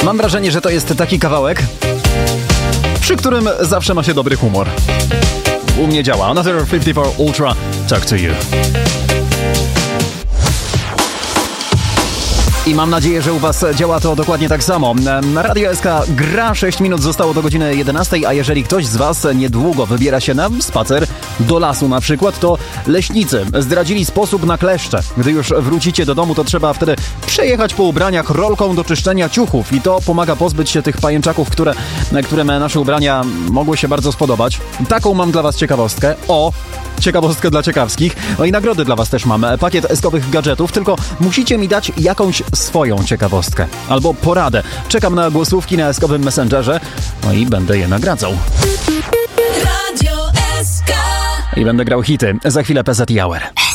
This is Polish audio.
Mam wrażenie, że to jest taki kawałek, przy którym zawsze ma się dobry humor. U mnie działa. Another 54 Ultra, Talk to You. I mam nadzieję, że u Was działa to dokładnie tak samo. Na Radio SK gra, 6 minut zostało do godziny 11, a jeżeli ktoś z Was niedługo wybiera się na spacer do lasu na przykład, to leśnicy zdradzili sposób na kleszcze. Gdy już wrócicie do domu, to trzeba wtedy przejechać po ubraniach rolką do czyszczenia ciuchów i to pomaga pozbyć się tych pajęczaków, którym nasze ubrania mogły się bardzo spodobać. Taką mam dla Was ciekawostkę. Ciekawostkę dla ciekawskich. No i nagrody dla Was też mam. Pakiet eskowych gadżetów, tylko musicie mi dać jakąś swoją ciekawostkę albo poradę. Czekam na głosówki na eskowym Messengerze, no i będę je nagradzał. Radio SK. I będę grał hity. Za chwilę PZ Hour.